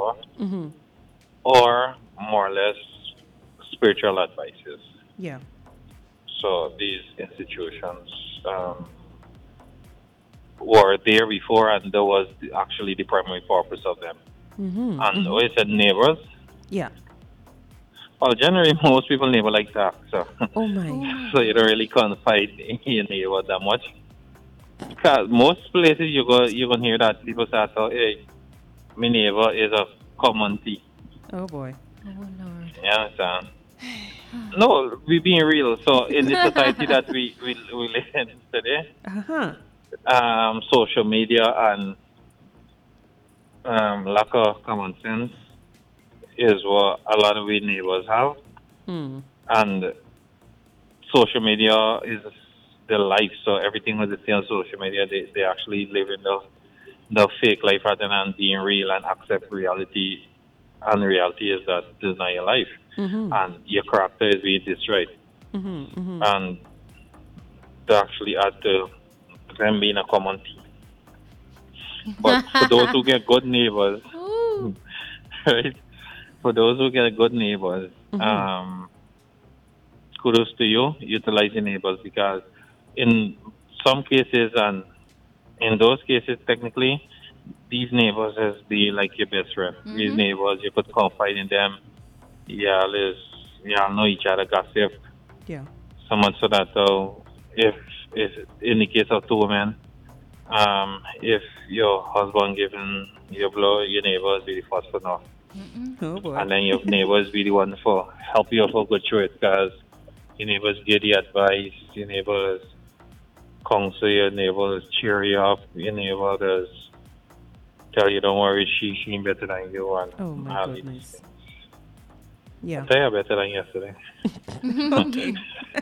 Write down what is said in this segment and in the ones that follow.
neighbor, Mm-hmm. or more or less spiritual advices. Yeah. So these institutions were there before, and that was actually the primary purpose of them. Mm-hmm. And Mm-hmm. we said neighbors. Yeah. Well, generally, most people neighbor like that, so Oh Oh my. my so you don't gosh. really confide in your neighbor that much. Because most places you gonna hear that people say, "So, hey, my neighbor is a common thief." Oh boy. Oh Lord. You understand? No, we being real. So in the society that we live in today, Uh-huh. social media and lack of common sense is what a lot of we neighbors have, Hmm. and social media is their life. So everything that they see on social media, they actually live in the fake life rather than being real and accept reality. And reality is that this is not your life, Mm-hmm. and your character is being destroyed. Mm-hmm. Mm-hmm. And they actually add to them being a common thief. But for those who get good neighbors, Ooh. right? For those who get good neighbors, Mm-hmm. um, kudos to you. Utilize your neighbors because in some cases and in those cases, technically, these neighbors has be like your best friend. These Mhm. neighbors, you could confide in them. Y'all is y'all know each other, gossip. Yeah. So much so that if in the case of two women, if your husband giving you blow, your neighbors be the first to know, Mm-mm. Oh boy. and then your neighbors be the one for help you for go through it because your neighbors give the advice, your neighbors counsel, your neighbors cheer you up, your neighbors tell you don't worry, she better than you and Oh my all these goodness. things. I Yeah. tell you better than yesterday. Okay.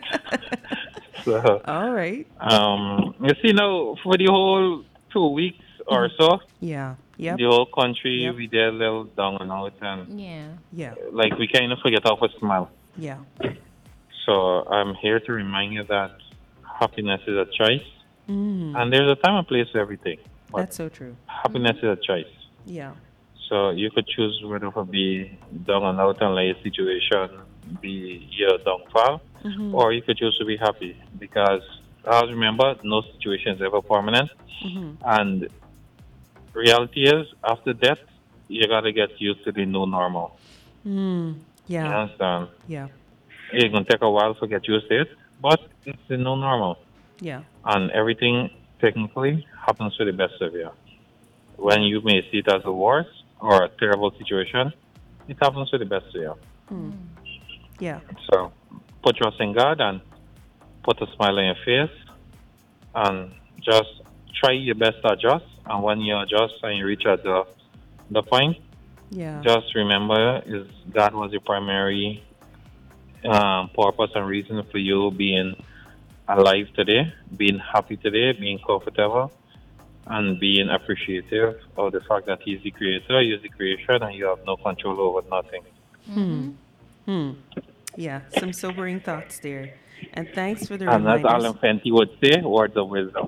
So All right. you see now for the whole 2 weeks Mm-hmm. or so, Yeah. Yep. the whole country Yep. we did a little down and out and Yeah. Yeah. like we kind of forget how to smile. Yeah. So I'm here to remind you that happiness is a choice, Mm. and there's a time and place for everything. But That's so true. happiness Mhm. is a choice. Yeah. So you could choose whether to be down and out and let your situation be your downfall, Mm-hmm. or you could choose to be happy. Because always remember, no situation is ever permanent, Mm-hmm. and reality is after death, you gotta get used to the new normal. Mm. You Yeah. understand? Yeah. It's gonna take a while to get used to it, but it's the new normal, Yeah. and everything technically happens for the best of you. When Yeah. you may see it as a worse or a terrible situation, it happens for the best of you. Mm. Mm. Yeah. So put trust in God and put a smile on your face and just try your best to adjust. And when you adjust and you reach at the point, Yeah. just remember is God was your primary purpose and reason for you being alive today, being happy today, being comfortable, and being appreciative of the fact that He's the creator, He's the creation, and you have no control over nothing. Hmm. Mhm. Hmm. Yeah. Some sobering thoughts there. And thanks for the And as reminders. Alan Fenty would say, words of wisdom.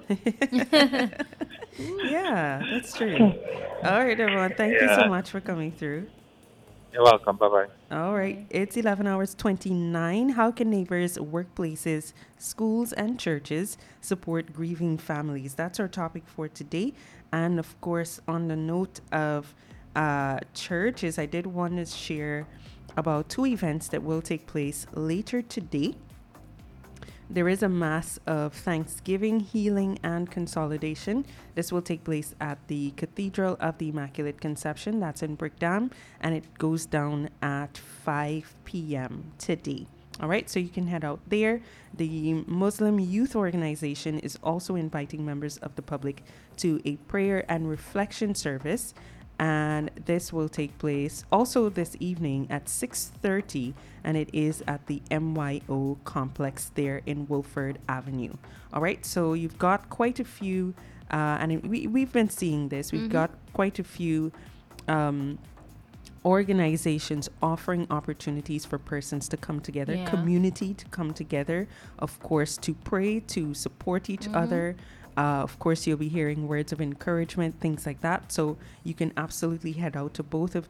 Ooh. Yeah, that's true. All right, everyone. Thank you so Yeah. much for coming through. You're welcome. Bye bye. All right. Bye. It's 11 hours 29. How can neighbors, workplaces, schools, and churches support grieving families? That's our topic for today. And of course, on the note of churches, I did want to share about two events that will take place later today. There is a mass of thanksgiving, healing, and consolidation. This will take place at the Cathedral of the Immaculate Conception. That's in Brickdam, and it goes down at 5 p.m. today. All right, so you can head out there. The Muslim Youth Organization is also inviting members of the public to a prayer and reflection service, and this will take place also this evening at 6:30, and it is at the MYO complex there in Wolford Avenue. All right, so you've got quite a few we've been seeing this. We've Mhm. got quite a few um, organizations offering opportunities for persons to come together, Yeah. community to come together, of course, to pray, to support each Mhm. other. Of course, you'll be hearing words of encouragement, things like that. So you can absolutely head out to both of